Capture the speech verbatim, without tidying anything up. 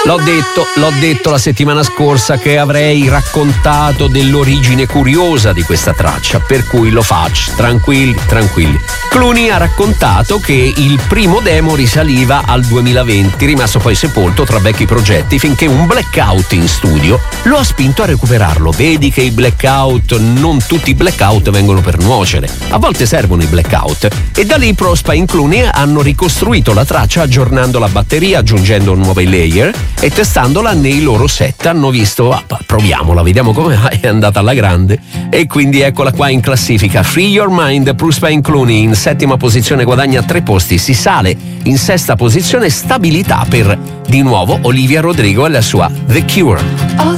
L'ho detto, l'ho detto la settimana scorsa che avrei raccontato dell'origine curiosa di questa traccia, per cui lo faccio, tranquilli, tranquilli. Clooney ha raccontato che il primo demo risaliva al duemilaventi, rimasto poi sepolto tra vecchi progetti finché un blackout in studio lo ha spinto a recuperarlo. Vedi che i blackout, non tutti i blackout vengono per nuocere, a volte servono i blackout, e da lì Prospa e Clooney hanno ricostruito la traccia aggiornando la batteria, aggiungendo nuovi layer e testandola nei loro set. Hanno visto, ah, proviamola, vediamo come è andata alla grande, e quindi eccola qua in classifica. Free Your Mind, Prospa e Clooney in settima posizione, guadagna tre posti, si sale in sesta posizione, stabilità per di nuovo Olivia Rodrigo e la sua The Cure.